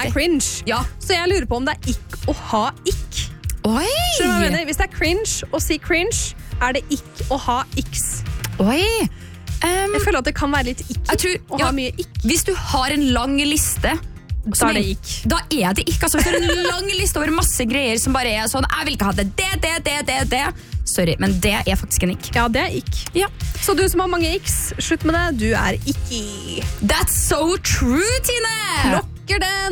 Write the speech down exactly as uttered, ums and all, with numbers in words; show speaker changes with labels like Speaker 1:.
Speaker 1: er cringe.
Speaker 2: Ja.
Speaker 1: Så jeg lurer på om det er ikk å ha ikk.
Speaker 2: Oi!
Speaker 1: Skjønner du hva jeg mener? Hvis det er cringe å si cringe, er det ikk å ha x.
Speaker 2: Oi. Um,
Speaker 1: Jeg føler at det kan være litt ikk
Speaker 2: jeg tror,
Speaker 1: å
Speaker 2: ja,
Speaker 1: ha mye ikk.
Speaker 2: Hvis du har en lang liste,
Speaker 1: Da er det ikk.
Speaker 2: Da er det ikk. Altså, hvis du har en lang liste over masse greier som bare er sånn, jeg vil ikke ha det, det, det, det, det, det. Sorry, men det er faktisk en ikk.
Speaker 1: Ja, det er ikk.
Speaker 2: Ja.
Speaker 1: Så du som har mange x, slutt med det. Du er ikki.
Speaker 2: That's so true, Tine!
Speaker 1: Klokker den!